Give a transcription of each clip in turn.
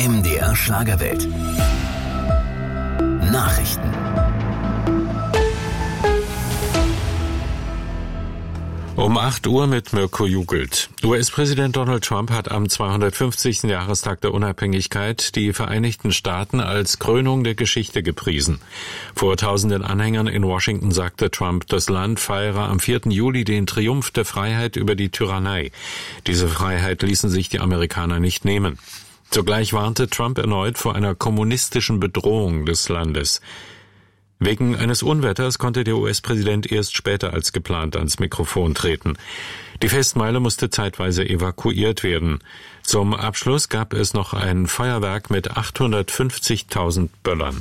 MDR Schlagerwelt. Nachrichten. Um 8 Uhr mit Mirko Jugelt. US-Präsident Donald Trump hat am 250. Jahrestag der Unabhängigkeit die Vereinigten Staaten als Krönung der Geschichte gepriesen. Vor tausenden Anhängern in Washington sagte Trump, das Land feiere am 4. Juli den Triumph der Freiheit über die Tyrannei. Diese Freiheit ließen sich die Amerikaner nicht nehmen. Zugleich warnte Trump erneut vor einer kommunistischen Bedrohung des Landes. Wegen eines Unwetters konnte der US-Präsident erst später als geplant ans Mikrofon treten. Die Festmeile musste zeitweise evakuiert werden. Zum Abschluss gab es noch ein Feuerwerk mit 850.000 Böllern.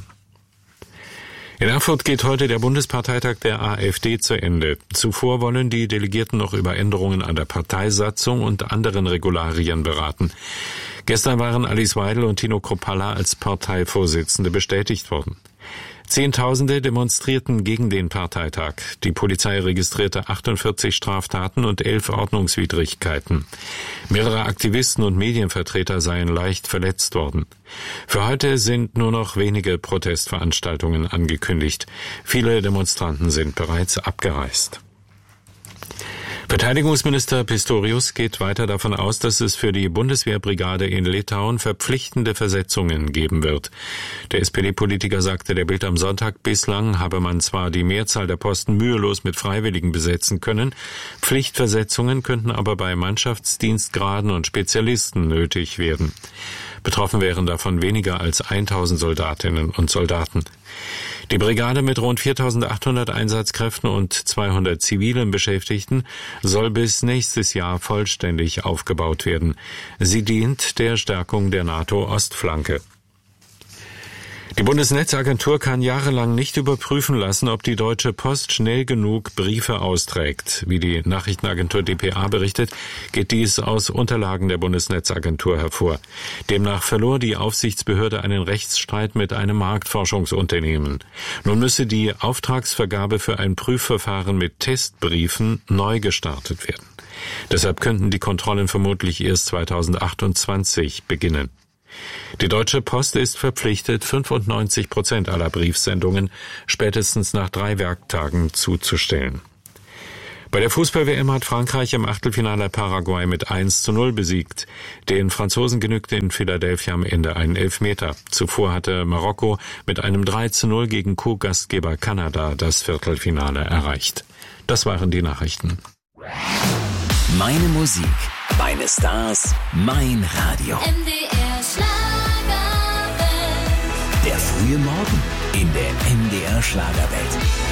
In Erfurt geht heute der Bundesparteitag der AfD zu Ende. Zuvor wollen die Delegierten noch über Änderungen an der Parteisatzung und anderen Regularien beraten. Gestern waren Alice Weidel und Tino Kruppalla als Parteivorsitzende bestätigt worden. Zehntausende demonstrierten gegen den Parteitag. Die Polizei registrierte 48 Straftaten und 11 Ordnungswidrigkeiten. Mehrere Aktivisten und Medienvertreter seien leicht verletzt worden. Für heute sind nur noch wenige Protestveranstaltungen angekündigt. Viele Demonstranten sind bereits abgereist. Verteidigungsminister Pistorius geht weiter davon aus, dass es für die Bundeswehrbrigade in Litauen verpflichtende Versetzungen geben wird. Der SPD-Politiker sagte der Bild am Sonntag, bislang habe man zwar die Mehrzahl der Posten mühelos mit Freiwilligen besetzen können, Pflichtversetzungen könnten aber bei Mannschaftsdienstgraden und Spezialisten nötig werden. Betroffen wären davon weniger als 1000 Soldatinnen und Soldaten. Die Brigade mit rund 4.800 Einsatzkräften und 200 zivilen Beschäftigten soll bis nächstes Jahr vollständig aufgebaut werden. Sie dient der Stärkung der NATO-Ostflanke. Die Bundesnetzagentur kann jahrelang nicht überprüfen lassen, ob die Deutsche Post schnell genug Briefe austrägt. Wie die Nachrichtenagentur dpa berichtet, geht dies aus Unterlagen der Bundesnetzagentur hervor. Demnach verlor die Aufsichtsbehörde einen Rechtsstreit mit einem Marktforschungsunternehmen. Nun müsse die Auftragsvergabe für ein Prüfverfahren mit Testbriefen neu gestartet werden. Deshalb könnten die Kontrollen vermutlich erst 2028 beginnen. Die Deutsche Post ist verpflichtet, 95% aller Briefsendungen spätestens nach 3 Werktagen zuzustellen. Bei der Fußball-WM hat Frankreich im Achtelfinale Paraguay mit 1:0 besiegt. Den Franzosen genügte in Philadelphia am Ende ein Elfmeter. Zuvor hatte Marokko mit einem 3:0 gegen Co-Gastgeber Kanada das Viertelfinale erreicht. Das waren die Nachrichten. Meine Musik, meine Stars, mein Radio. MDR Schlagerwelt. Der frühe Morgen in der MDR Schlagerwelt.